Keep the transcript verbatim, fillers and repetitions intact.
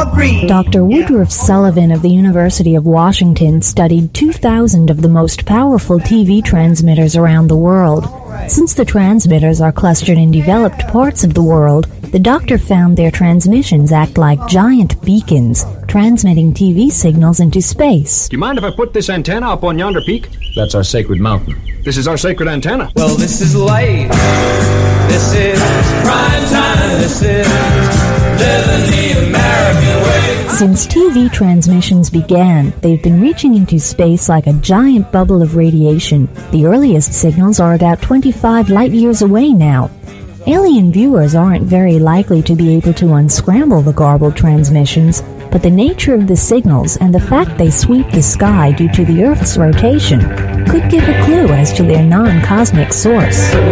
more green. Doctor Woodruff Sullivan of the University of Washington studied two thousand of the most powerful T V transmitters around the world. Since the transmitters are clustered in developed parts of the world, the doctor found their transmissions act like giant beacons, transmitting T V signals into space. Do you mind if I put this antenna up on yonder peak? That's our sacred mountain. This is our sacred antenna. Well, this is light. This is prime time. This is living the American way. Since T V transmissions began, they've been reaching into space like a giant bubble of radiation. The earliest signals are about twenty-five light-years away now. Alien viewers aren't very likely to be able to unscramble the garbled transmissions, but the nature of the signals and the fact they sweep the sky due to the Earth's rotation could give a clue as to their non-cosmic source.